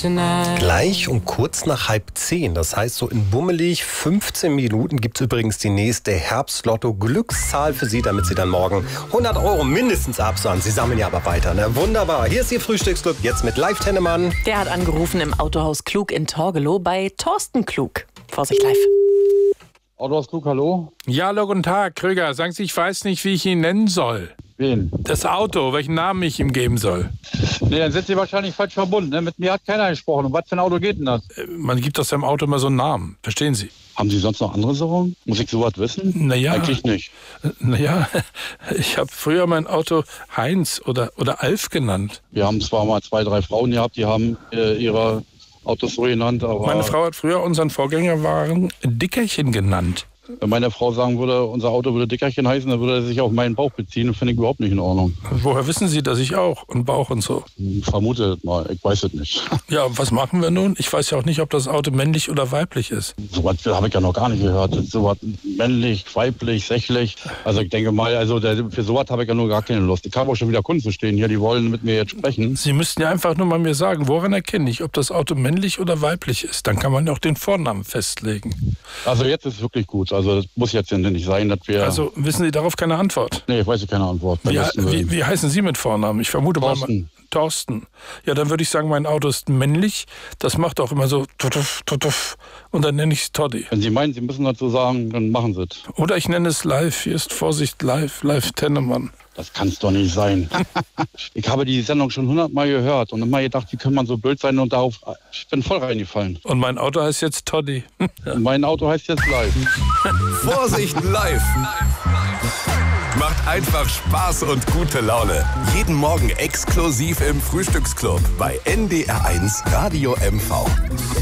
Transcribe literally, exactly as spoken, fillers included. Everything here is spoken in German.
tonight. Gleich um kurz nach halb zehn, das heißt so in bummelig fünfzehn Minuten gibt es übrigens die nächste Herbstlotto-Glückszahl für Sie, damit Sie dann morgen hundert Euro mindestens absahen. Sie sammeln ja aber weiter, ne? Wunderbar. Hier ist Ihr Frühstücksclub, jetzt mit Live Tennemann. Der hat angerufen im Autohaus Klug in Torgelow bei Thorsten Klug. Vorsicht, live. Autohaus Klug, hallo? Ja, hallo, guten Tag, Krüger. Sagen Sie, ich weiß nicht, wie ich ihn nennen soll. Wen? Das Auto, welchen Namen ich ihm geben soll. Nee, dann sind Sie wahrscheinlich falsch verbunden. Ne? Mit mir hat keiner gesprochen. Um was für ein Auto geht denn das? Man gibt aus seinem Auto immer so einen Namen. Verstehen Sie? Haben Sie sonst noch andere Sorgen? Muss ich sowas wissen? Naja. Eigentlich nicht. Naja, ich habe früher mein Auto Heinz oder, oder Alf genannt. Wir haben zwar mal zwei, drei Frauen gehabt, die haben äh, ihre Autos so genannt, aber... Meine Frau hat früher unseren Vorgängerwagen Dickerchen genannt. Wenn meine Frau sagen würde, unser Auto würde Dickerchen heißen, dann würde er sich auf meinen Bauch beziehen. Das finde ich überhaupt nicht in Ordnung. Woher wissen Sie, dass ich auch und Bauch und so? Vermute mal, ich weiß es nicht. Ja, was machen wir nun? Ich weiß ja auch nicht, ob das Auto männlich oder weiblich ist. So was habe ich ja noch gar nicht gehört. So was männlich, weiblich, sächlich. Also ich denke mal, also der, für sowas habe ich ja nur gar keine Lust. Ich habe auch schon wieder Kunden zu stehen hier, die wollen mit mir jetzt sprechen. Sie müssten ja einfach nur mal mir sagen, woran erkenne ich, ob das Auto männlich oder weiblich ist. Dann kann man ja auch den Vornamen festlegen. Also jetzt ist es wirklich gut. Also das muss jetzt nicht sein, dass wir... Also wissen Sie darauf keine Antwort? Nee, ich weiß keine Antwort. Wie, wie, wie heißen Sie mit Vornamen? Ich vermute Thorsten. mal... Thorsten. Ja, dann würde ich sagen, mein Auto ist männlich. Das macht auch immer so tutuff, tutuff. Und dann nenne ich es Toddy. Wenn Sie meinen, Sie müssen dazu sagen, dann machen Sie es. Oder ich nenne es live. Hier ist Vorsicht live. Live Tennemann. Das kann es doch nicht sein. Ich habe die Sendung schon hundertmal gehört und immer gedacht, wie kann man so blöd sein und darauf... Ich bin voll reingefallen. Und mein Auto heißt jetzt Toddy. Und mein Auto heißt jetzt live. Vorsicht live. Macht einfach Spaß und gute Laune. Jeden Morgen exklusiv im Frühstücksclub bei N D R eins Radio M V.